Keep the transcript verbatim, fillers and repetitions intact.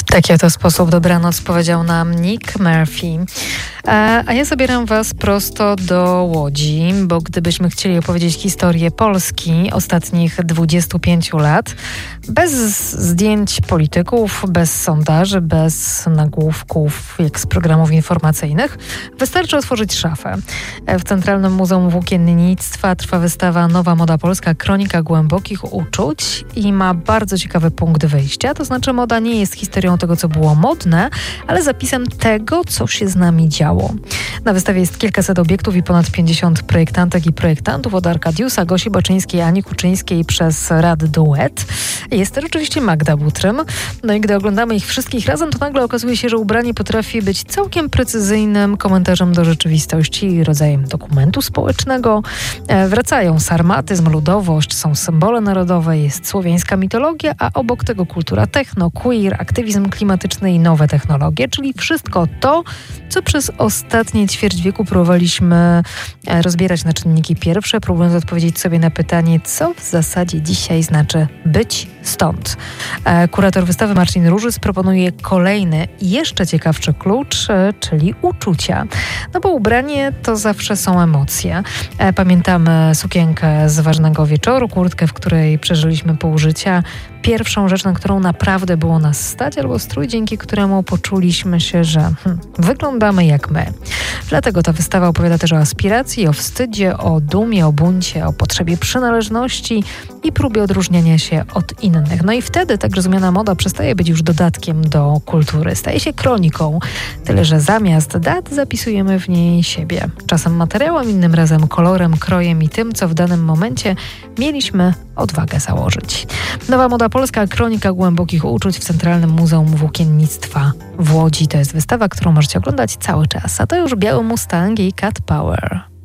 Taki oto sposób dobranoc powiedział nam Nick Murphy. A ja zabieram was prosto do Łodzi, bo gdybyśmy chcieli opowiedzieć historię Polski ostatnich dwudziestu pięciu lat, bez zdjęć polityków, bez sondaży, bez nagłówków jak z programów informacyjnych, wystarczy otworzyć szafę. W Centralnym Muzeum Włókiennictwa trwa wystawa Nowa Moda Polska, kronika głębokich uczuć i ma bardzo ciekawy punkt wyjścia, to znaczy moda nie jest historią tego, co było modne, ale zapisem tego, co się z nami działo. Na wystawie jest kilkaset obiektów i ponad pięćdziesiąt projektantek i projektantów, od Arkadiusa, Gosi Baczyńskiej, Ani Kuczyńskiej przez Rad Duet. Jest też oczywiście Magda Butrym. No i gdy oglądamy ich wszystkich razem, to nagle okazuje się, że ubranie potrafi być całkiem precyzyjnym komentarzem do rzeczywistości i rodzajem dokumentu społecznego. E, wracają sarmatyzm, ludowość, są symbole narodowe, jest słowiańska mitologia, a obok tego kultura techno, queer, aktywizm klimatyczny i nowe technologie, czyli wszystko to, co przez ostatnie ćwierć wieku próbowaliśmy rozbierać na czynniki pierwsze, próbując odpowiedzieć sobie na pytanie, co w zasadzie dzisiaj znaczy być stąd. Kurator wystawy Marcin Różys proponuje kolejny, jeszcze ciekawszy klucz, czyli uczucia. No bo ubranie to zawsze są emocje. Pamiętamy sukienkę z ważnego wieczoru, kurtkę, w której przeżyliśmy pół życia, pierwszą rzecz, na którą naprawdę było nas stać, albo strój, dzięki któremu poczuliśmy się, że hm, wyglądamy jak my. Dlatego ta wystawa opowiada też o aspiracji, o wstydzie, o dumie, o buncie, o potrzebie przynależności i próbie odróżniania się od innych. No i wtedy tak rozumiana moda przestaje być już dodatkiem do kultury. Staje się kroniką, tyle że zamiast dat zapisujemy w niej siebie. Czasem materiałem, innym razem kolorem, krojem i tym, co w danym momencie mieliśmy odwagę założyć. Nowa Moda Polska, kronika głębokich uczuć w Centralnym Muzeum Włókiennictwa w Łodzi. To jest wystawa, którą możecie oglądać cały czas. A to już Biały Mustang i Cat Power.